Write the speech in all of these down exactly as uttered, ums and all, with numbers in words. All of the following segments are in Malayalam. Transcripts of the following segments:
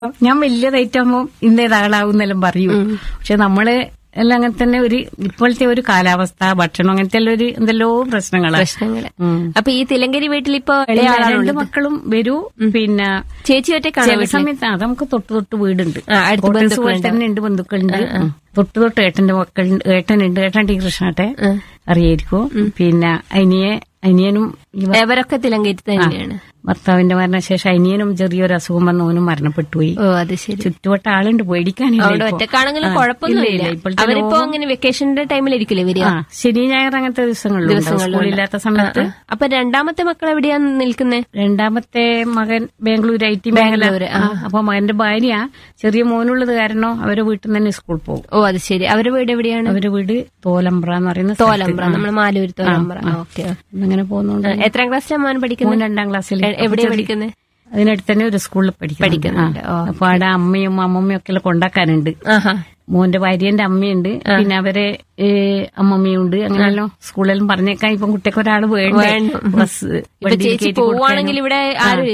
ഞാൻ വലിയതായിട്ടാകുമ്പോ ഇന്നേതാളാവുന്നെല്ലാം പറയൂ. പക്ഷെ നമ്മള് എല്ലാം അങ്ങനെ തന്നെ ഒരു ഇപ്പോഴത്തെ ഒരു കാലാവസ്ഥ, ഭക്ഷണം, അങ്ങനത്തെ എല്ലാം ഒരു എന്തെല്ലോ പ്രശ്നങ്ങളാണ്. പ്രശ്നങ്ങള്. അപ്പൊ ഈ തിലങ്കരി വീട്ടിൽ ഇപ്പൊ രണ്ട് മക്കളും വരൂ. പിന്നെ ചേച്ചി ഒറ്റക്കാണോ? ചില സമയത്ത് അത് നമുക്ക് തൊട്ട് തൊട്ട് വീടുണ്ട്, അടുത്ത ബന്ധുക്കൾ തന്നെ ഉണ്ട്, ബന്ധുക്കളുണ്ട്. തൊട്ട് തൊട്ട് ഏട്ടന്റെ മക്കളുണ്ട്, ഏട്ടനുണ്ട്, ഏട്ടൻ ടി കൃഷ്ണട്ടെ അറിയായിരിക്കും. പിന്നെ അനിയെ അനിയനും അവരൊക്കെ തിലങ്കരി തന്നെയാണ്. ഭർത്താവിന്റെ മരണശേഷം അനിയനും ചെറിയൊരു അസുഖം വന്ന് ഓനും മരണപ്പെട്ടുപോയി. ഓ അത് ശരി. ചുറ്റുവട്ട ആളുണ്ട്, പേടിക്കാനില്ല. ഒറ്റക്കാണെങ്കിലും കുഴപ്പമൊന്നുമില്ല. അവരിപ്പോ അങ്ങനെ വെക്കേഷന്റെ ടൈമിലായിരിക്കില്ലേ വരിക? ശനി ഞായർ അങ്ങനത്തെ ദിവസങ്ങളിലും സ്കൂളില്ലാത്ത സമയത്ത്. അപ്പൊ രണ്ടാമത്തെ മക്കൾ എവിടെയാണ് നിൽക്കുന്നത്? രണ്ടാമത്തെ മകൻ ബാംഗ്ലൂർ ഐ ടി മേഖല. അപ്പൊ മകന്റെ ഭാര്യ ചെറിയ മോനുള്ളത് കാരണം അവരെ വീട്ടിൽ നിന്ന് തന്നെ സ്കൂളിൽ പോകും. ഓ അത് ശരി. അവരുടെ വീട് എവിടെയാണ്? അവരുടെ വീട് തോലമ്പ്ര എന്ന് പറയുന്ന തോലമ്പ്ര, നമ്മുടെ മാലൂർ തോലമ്പ്ര. ഓക്കെ. അങ്ങനെ പോകുന്നുണ്ട്. എത്രാം ക്ലാസ്സിലാണ് മോൻ പഠിക്കുന്നത്? രണ്ടാം ക്ലാസ്സിൽ. എവിടെയാണ് പഠിക്കുന്നത്? അതിനടുത്ത് തന്നെ ഒരു സ്കൂളിൽ പഠിക്കുന്നുണ്ട്. അപ്പൊ അവിടെ അമ്മയും അമ്മമ്മയും ഒക്കെ കൊണ്ടാക്കാനുണ്ട്. മോന്റെ ഭാര്യന്റെ അമ്മയുണ്ട്, പിന്നെ അവരെ അമ്മമ്മയുണ്ട്. അങ്ങനെയല്ലോ സ്കൂളിലും പറഞ്ഞേക്കാൻ ഇപ്പം കുട്ടിക്ക് ഒരാൾ വേണം. ബസ് പോവാണെങ്കിൽ ഇവിടെ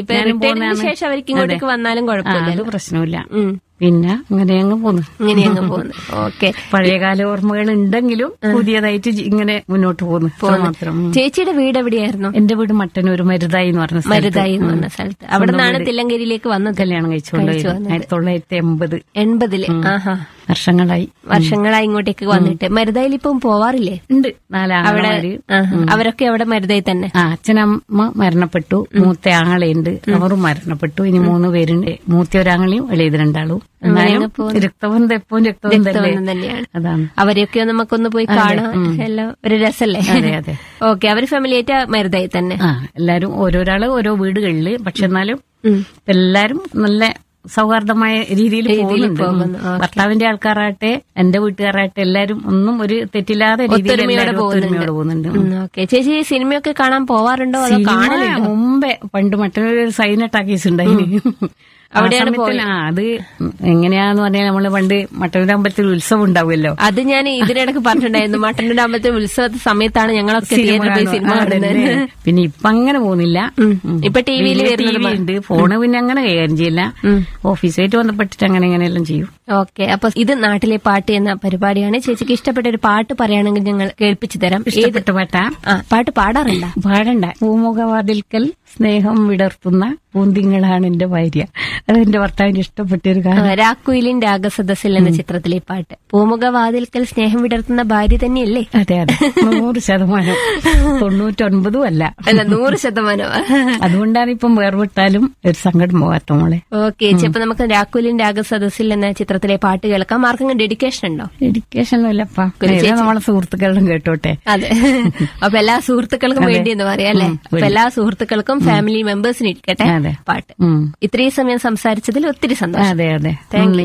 ശേഷം അവർക്ക് ഇങ്ങോട്ടേക്ക് വന്നാലും കുഴപ്പമില്ല, പ്രശ്നമില്ല. പിന്നെ അങ്ങനെ അങ്ങ് പോന്നു ഇങ്ങനെ അങ്ങ് പോന്നു. ഓക്കെ. പഴയകാല ഓർമ്മകൾ ഉണ്ടെങ്കിലും പുതിയതായിട്ട് ഇങ്ങനെ മുന്നോട്ട് പോകുന്നു മാത്രം. ചേച്ചിയുടെ വീട് എവിടെയായിരുന്നു? എന്റെ വീട് മട്ടന്നൂർ മരുതായി എന്ന് പറഞ്ഞ മരുതായി എന്ന് പറഞ്ഞ സ്ഥലത്ത്. അവിടെ നിന്നാണ് തിലങ്കരിയിലേക്ക് വന്നത്. കല്യാണം കഴിച്ചുകൊണ്ട് ആയിരത്തി തൊള്ളായിരത്തി എൺപത് എൺപതില്. ആഹാ, വർഷങ്ങളായി വർഷങ്ങളായി ഇങ്ങോട്ടേക്ക് വന്നിട്ട്. മരുതായിൽ ഇപ്പം പോവാറില്ലേ? ഉണ്ട്. നാലാള്. അവരൊക്കെ അവിടെ മരുതായി തന്നെ. ആ, അച്ഛനമ്മ മരണപ്പെട്ടു, മൂത്ത ആങ്ങളയുണ്ട്, അവരും മരണപ്പെട്ടു. ഇനി മൂന്ന് പേരുണ്ട്, മൂത്ത ഒരാങ്ങളെയും ഇളയത് രണ്ടാളും. രക്തബന്ധം എപ്പോഴും രക്തബന്ധം തന്നെയാണ്. അതാണ്. അവരെയൊക്കെ നമുക്കൊന്ന് പോയി കാണാം, എല്ലാം ഒരു രസല്ലേ? അതെ അതെ. ഓക്കെ. അവര് ഫാമിലി ആയിട്ട് മരുതായി തന്നെ. ആ, എല്ലാരും ഓരോരാള് ഓരോ വീടുകളില്. പക്ഷെ എന്നാലും എല്ലാരും നല്ല സൗഹാർദ്ദമായ രീതിയിൽ പോകുന്നുണ്ട്. ഭർത്താവിന്റെ ആൾക്കാരാകട്ടെ എന്റെ വീട്ടുകാരാകട്ടെ എല്ലാരും ഒന്നും ഒരു തെറ്റില്ലാതെ രീതിയിൽ പോകുന്നുണ്ട്. ഓക്കെ. ചേച്ചി സിനിമയൊക്കെ കാണാൻ പോവാറുണ്ടോ? അതോ കാണാൻ മുമ്പേ പണ്ട് മറ്റൊരു സൈന ടാക്കീസ് ഉണ്ടായിന്, അവിടെയാണ് പോയത്. അത് എങ്ങനെയാന്ന് പറഞ്ഞാൽ നമ്മള് പണ്ട് മട്ടന്നൂർ അമ്പലത്തിൽ ഉത്സവം ഉണ്ടാവുമല്ലോ, അത് ഞാൻ ഇതിനിടക്ക് പറഞ്ഞിട്ടുണ്ടായിരുന്നു. മട്ടന്നൂർ അമ്പലത്തിൽ ഉത്സവ സമയത്താണ് ഞങ്ങളൊക്കെ തിയേറ്ററിൽ പോയി സിനിമ കാണുന്നത്. പിന്നെ ഇപ്പൊ അങ്ങനെ പോകുന്നില്ല. ഇപ്പൊ ടി വിയിൽ ഉണ്ട്, ഫോണ് പിന്നെ അങ്ങനെ കൈകാര്യം ചെയ്യില്ല. ഓഫീസായിട്ട് ബന്ധപ്പെട്ടിട്ട് അങ്ങനെ ഇങ്ങനെയെല്ലാം ചെയ്യും. ഓക്കെ. അപ്പൊ ഇത് നാട്ടിലെ പാട്ട് എന്ന പരിപാടിയാണ്. ചേച്ചിക്ക് ഇഷ്ടപ്പെട്ട ഒരു പാട്ട് പറയുകയാണെങ്കിൽ ഞങ്ങൾ കേൾപ്പിച്ചു തരാം. ഇഷ്ടപ്പെട്ട പാട്ടാ? പാട്ട് പാടാറുണ്ട? പാടണ്ട. പൂമുഖവാതിൽക്കൽ സ്നേഹം വിടർത്തുന്ന പൂന്തിങ്ങളാണ് എന്റെ ഭാര്യ. അതെന്റെ ഭർത്താവിന് ഇഷ്ടപ്പെട്ട ഒരു കാര്യം. രാക്കുയിലിൻ രാഗസദസ്സിൽ എന്ന ചിത്രത്തിലെ പാട്ട്. പൂമുഖവാതിൽക്കൽ സ്നേഹം വിടർത്തുന്ന ഭാര്യ തന്നെയല്ലേ? അതെ അതെ, നൂറ് ശതമാനം. തൊണ്ണൂറ്റൊൻപതും അല്ല അല്ല നൂറ് ശതമാനം. അതുകൊണ്ടാണ് ഇപ്പം വേർവിട്ടാലും ഒരു സങ്കടം പോകാത്ത മോളെ. ഓക്കെ ചേച്ചി, അപ്പൊ നമുക്ക് രാക്കുയിലിൻ രാഗസദസ്സിൽ എന്ന ചിത്രത്തിലെ പാട്ട് കേൾക്കാം. ആർക്കെങ്കിലും ഡെഡിക്കേഷൻ ഉണ്ടോ? ഡെഡിക്കേഷൻ ഇല്ലപ്പാ, നമ്മളെ സുഹൃത്തുക്കളും കേട്ടോട്ടെ. അതെ. അപ്പൊ എല്ലാ സുഹൃത്തുക്കൾക്കും വേണ്ടി എന്ന് പറയാം അല്ലെ? അപ്പൊ എല്ലാ സുഹൃത്തുക്കൾക്കും ഫാമിലി മെമ്പേഴ്സിന് ഇരിക്കട്ടെ പാട്ട്. ഇത്രയും സമയം സംസാരിച്ചതിൽ ഒത്തിരി സന്തോഷം. അതെ അതെ, താങ്ക് യു.